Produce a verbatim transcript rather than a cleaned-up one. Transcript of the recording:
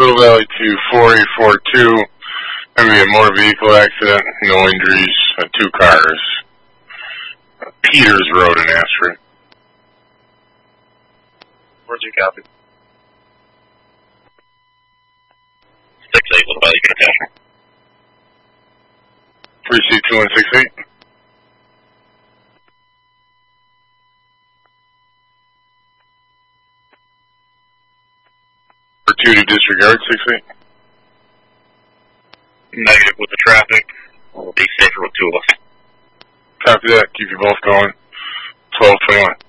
Little Valley to four eight four two. Going to be a motor vehicle accident. No injuries. Uh, two cars. Uh, Peters Road in Ashford. Where'd you copy? six eight, Little Valley, good attachment. three C two one six eight. For two to disregard, six eight. Negative with the traffic. We'll be safer with two of us. Copy that. Keep you both going. twelve twenty-one.